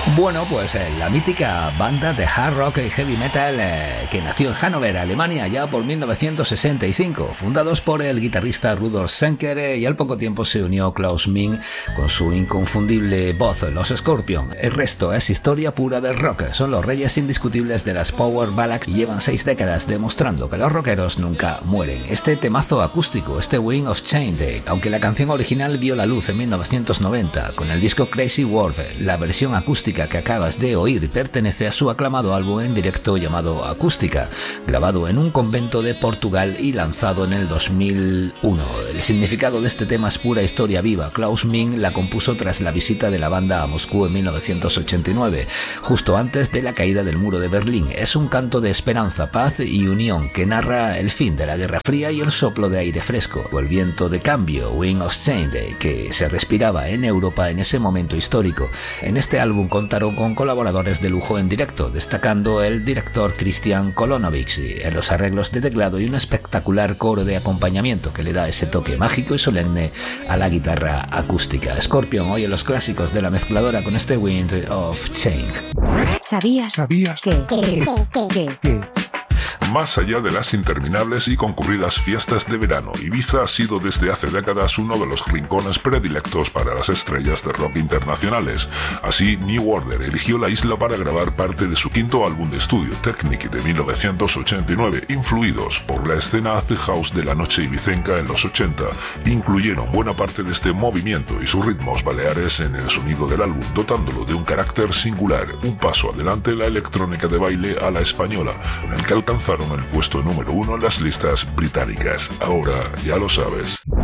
Bueno, pues la mítica banda de hard rock y heavy metal que nació en Hannover, Alemania, ya por 1965, fundados por el guitarrista Rudolf Schenker, y al poco tiempo se unió Klaus Ming con su inconfundible voz, los Scorpions. El resto es historia pura del rock, son los reyes indiscutibles de las power ballads y llevan 6 décadas demostrando que los rockeros nunca mueren. Este temazo acústico, este Wind of Change, aunque la canción original vio la luz en 1990 con el disco Crazy World, la versión acústica que acabas de oír pertenece a su aclamado álbum en directo llamado Acústica, grabado en un convento de Portugal y lanzado en el 2001. El significado de este tema es pura historia viva. Klaus Ming la compuso tras la visita de la banda a Moscú en 1989, justo antes de la caída del muro de Berlín. Es un canto de esperanza, paz y unión que narra el fin de la Guerra Fría y el soplo de aire fresco, o el viento de cambio, Wind of Change, que se respiraba en Europa en ese momento histórico. En este álbum contaron con colaboradores de lujo en directo, destacando el director Christian Kolonovich en los arreglos de teclado y un espectacular coro de acompañamiento que le da ese toque mágico y solemne a la guitarra acústica. Scorpion oye los clásicos de la mezcladora con este Wind of Change. ¿Sabías que Más allá de las interminables y concurridas fiestas de verano, Ibiza ha sido desde hace décadas uno de los rincones predilectos para las estrellas de rock internacionales. Así, New Order eligió la isla para grabar parte de su quinto álbum de estudio, Technic, de 1989. Influidos por la escena acid house de la noche ibicenca en los 80, incluyeron buena parte de este movimiento y sus ritmos baleares en el sonido del álbum, dotándolo de un carácter singular, un paso adelante la electrónica de baile a la española, con el que alcanzaron el puesto número 1 en las listas británicas. Ahora ya lo sabes.